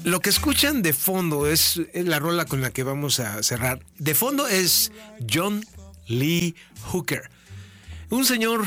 Lo que escuchan de fondo es la rola con la que vamos a cerrar. De fondo es John Lee Hooker, un señor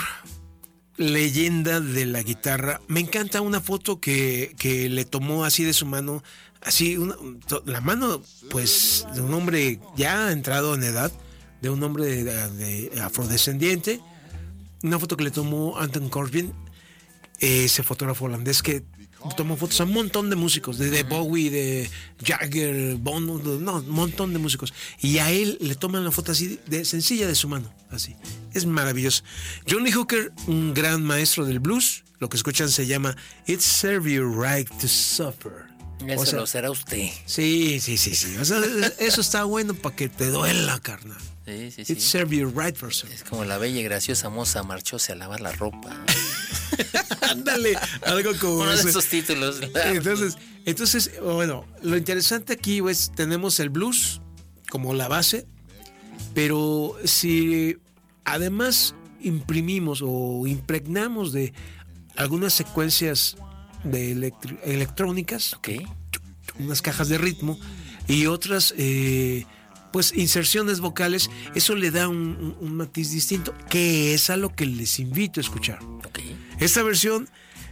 leyenda de la guitarra. Me encanta una foto que le tomó así de su mano, así la mano pues de un hombre ya entrado en edad, de un hombre de afrodescendiente. Una foto que le tomó Anton Corbijn, ese fotógrafo holandés que tomó fotos a un montón de músicos, de Bowie, de Jagger, Bono, un montón de músicos. Y a él le toman la foto así, de sencilla de su mano, así. Es maravilloso. John Lee Hooker, un gran maestro del blues. Lo que escuchan se llama It Serves You Right to Suffer. Eso lo será usted. Sí. O sea, eso está bueno para que te duela, carnal. Sí. It serves you right for suffer. Es como la bella y graciosa moza marchóse a lavar la ropa. Ándale, algo como uno ese. de esos títulos. Entonces, bueno, lo interesante aquí es tenemos el blues como la base, pero si además imprimimos o impregnamos de algunas secuencias de electrónicas, Okay. unas cajas de ritmo y otras pues inserciones vocales, eso le da un matiz distinto, que es a lo que les invito a escuchar. Okay. Esta versión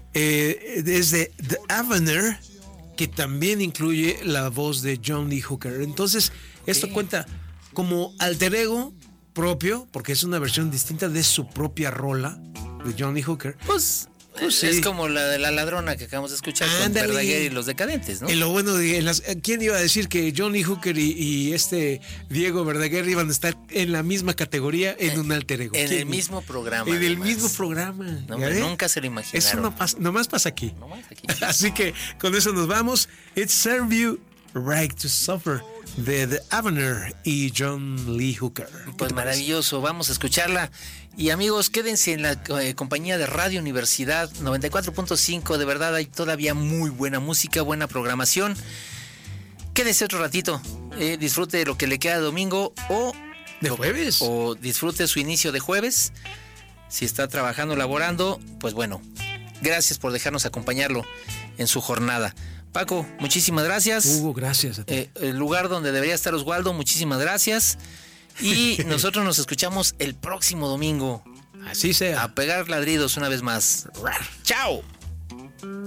es de The Avener, que también incluye la voz de John Lee Hooker. Entonces, esto cuenta como alter ego propio, porque es una versión distinta de su propia rola de John Lee Hooker. Pues sí. Es como la de La Ladrona que acabamos de escuchar con Verdaguer y Los Decadentes, ¿no? Y lo bueno ¿quién iba a decir que John Lee Hooker y Diego Verdaguer iban a estar en la misma categoría en un alter ego? En el mismo programa. En el mismo programa. No, nunca se lo imaginaron. Eso nomás pasa aquí. Así que con eso nos vamos. It Serves You Right to Suffer de The Avener y John Lee Hooker. Pues maravilloso, vamos a escucharla. Y amigos, quédense en la compañía de Radio Universidad 94.5. De verdad hay todavía muy buena música, buena programación. Quédese otro ratito, disfrute de lo que le queda de domingo o de jueves, o disfrute su inicio de jueves. Si está trabajando, laborando, pues bueno, gracias por dejarnos acompañarlo en su jornada. Paco, muchísimas gracias. Hugo, gracias a ti. El lugar donde debería estar Oswaldo, muchísimas gracias. Y nosotros nos escuchamos el próximo domingo. Así sea. A pegar ladridos una vez más. ¡Chao!